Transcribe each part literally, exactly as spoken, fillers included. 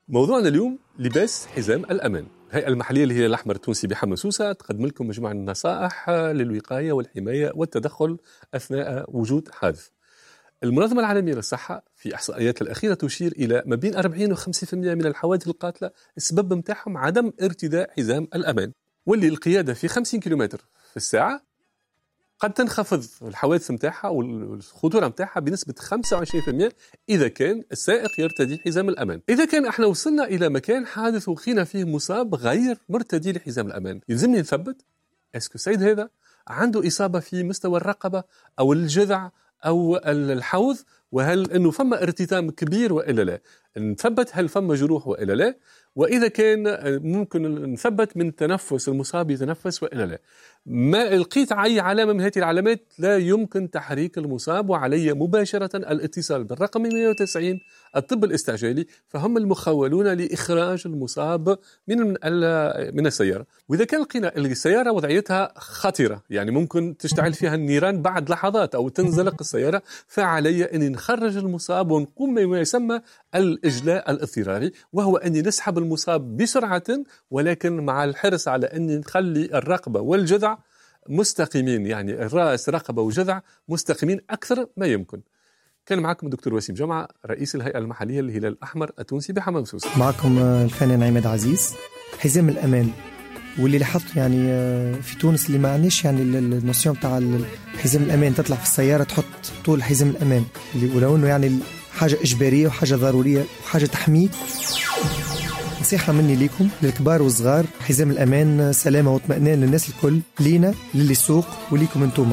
موضوعنا اليوم لباس حزام الأمان. الهيئة المحلية للهلال الأحمر التونسي بحمى سوسة تقدم لكم مجموعة من النصائح للوقاية والحماية والتدخل أثناء وجود حادث. المنظمة العالمية للصحة في إحصائيات الأخيرة تشير إلى ما بين أربعين وخمسين بالمئة من الحوادث القاتلة السبب متاعهم عدم ارتداء حزام الأمان، واللي القيادة في خمسين كيلومتر في الساعة قد تنخفض الحوادث متاعها والخطورة متاعها بنسبة خمسة وعشرين بالمئة إذا كان السائق يرتدي حزام الأمان. إذا كان احنا وصلنا إلى مكان حادث وخينا فيه مصاب غير مرتدي لحزام الأمان، يلزمني نثبت اسكو السيد هذا عنده إصابة في مستوى الرقبة أو الجذع أو الحوض، وهل أنه فما ارتطام كبير وإلا لا، نثبت هل فما جروح وإلا لا، وإذا كان ممكن نثبت من تنفس المصاب يتنفس وإلا لا. ما لقيت أي علامة من هذه العلامات لا يمكن تحريك المصاب، وعلي مباشرة الاتصال بالرقم مئة وتسعين الطب الاستعجالي، فهم المخولون لإخراج المصاب من من السيارة. وإذا كان لقينا السيارة وضعيتها خطيرة، يعني ممكن تشتعل فيها النيران بعد لحظات أو تنزلق السيارة، فعلي أن نخرج المصاب ونقوم بما يسمى الإجلاء الاضطراري، وهو أن نسحب المصاب بسرعة ولكن مع الحرص على أن نخلي الرقبة والجذع مستقيمين، يعني الرأس رقبة وجذع مستقيمين أكثر ما يمكن. كان معكم الدكتور وسيم جمعة، رئيس الهيئة المحلية للهلال الأحمر التونسي بحمى سوسة. معكم الفنان عماد عزيز. حزام الأمان واللي لاحظت يعني في تونس اللي ما عندناش يعني النوسيون بتاع حزام الأمان، تطلع في السيارة تحط طول حزام الأمان، اللي ولو إنه يعني حاجة إجبارية وحاجة ضرورية وحاجة تحميك. نصيحة مني ليكم للكبار والصغار، حزام الأمان سلامة واطمئنان للناس الكل، لينا للي السوق وليكم انتوما.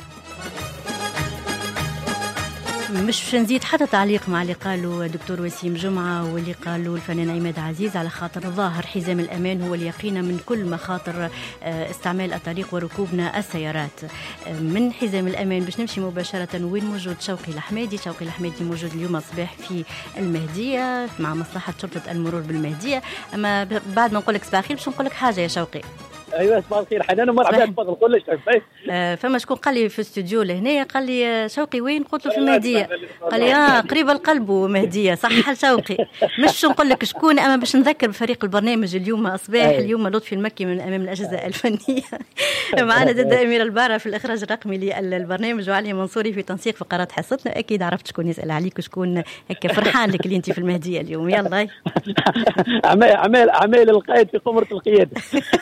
مش نزيد حتى تعليق مع اللي قالوا دكتور وسيم جمعة واللي قالوا الفنان عماد عزيز، على خاطر ظاهر حزام الأمان هو اللي يقينا من كل مخاطر استعمال الطريق وركوبنا السيارات. من حزام الأمان باش نمشي مباشرة وين موجود شوقي الحمادي. شوقي الحمادي موجود اليوم الصباح في المهدية مع مصلحة شرطة المرور بالمهدية. أما بعد ما نقول لك صباح الخير باش نقول لك حاجة يا شوقي. ايوه صباح الخير حنان ومرحبا، تفضل قول لي شوف. آه فما شكون قال لي في الاستوديو لهنا، قال لي شوقي وين؟ قلت له في المهديه. قال لي اه قريبه القلب ومهديه. صح شوقي، مش نقول لك شكون، اما باش نذكر بفريق البرنامج اليوم الصباح. اليوم لطفي المكي من امام الاجهزه الفنيه، معنا ضد امير البارة في الاخراج الرقمي للبرنامج، وعلي منصوري في تنسيق فقرات حصتنا. اكيد عرفت شكون يسال عليك وشكون هكا فرحان لك اللي انت في المهديه اليوم. يلا اعمال اعمال اعمال القائد في قمره القياده.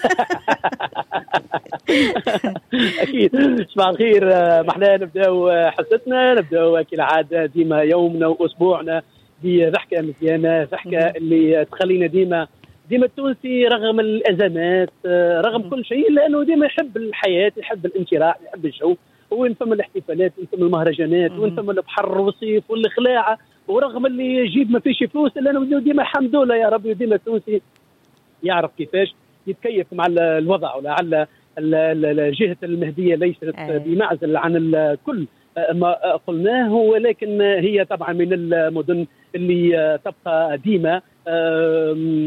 أكيد. صباح الخير، ما احنا نبداو حصتنا، نبداو كالعادة ديما يومنا وأسبوعنا بضحكة مزيانة، ضحكة اللي تخلينا ديما ديما التونسي رغم الأزمات رغم كل شيء، لأنه ديما يحب الحياة، يحب الانشراح، يحب الجو، وين فما الاحتفالات، وين فما المهرجانات، وين فما البحر والصيف والخلاعة، ورغم اللي يجيب ما فيش فلوس، لأنه ديما الحمد لله يا ربي ديما التونسي يعرف كيفاش يتكيف مع الوضع. ولعل الجهة المهدية ليست بمعزل عن كل ما قلناه، ولكن هي طبعا من المدن اللي تبقى ديما